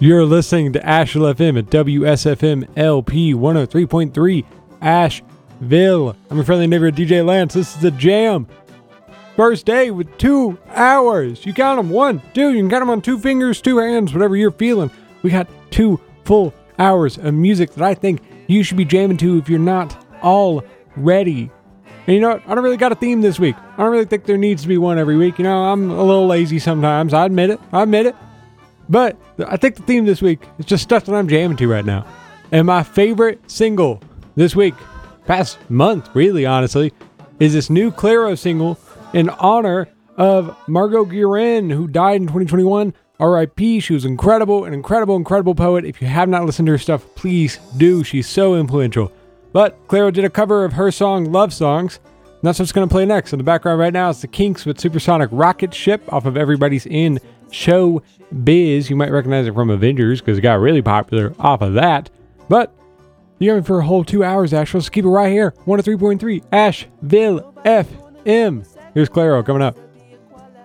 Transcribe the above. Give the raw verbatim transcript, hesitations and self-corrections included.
You're listening to Asheville F M at W S F M L P one oh three point three Asheville. I'm your friendly neighborhood D J Lance. This is the Jam. First day with two hours. You count them, one, two. You can count them on two fingers, two hands, whatever you're feeling. We got two full hours of music that I think you should be jamming to if you're not already. And you know what? I don't really got a theme this week. I don't really think there needs to be one every week. You know, I'm a little lazy sometimes. I admit it. I admit it. But I think the theme this week is just stuff that I'm jamming to right now. And my favorite single this week, past month, really, honestly, is this new Clairo single in honor of Margot Guerin, who died in twenty twenty-one. R I P She was incredible, an incredible, incredible poet. If you have not listened to her stuff, please do. She's so influential. But Clairo did a cover of her song, Love Songs. And that's what's going to play next. In the background right now is the Kinks with Supersonic Rocket Ship off of Everybody's in Show Biz. You might recognize it from Avengers because it got really popular off of that. But you got me for a whole two hours, Asheville. So keep it right here. one oh three point three Asheville F M. Here's Clairo coming up.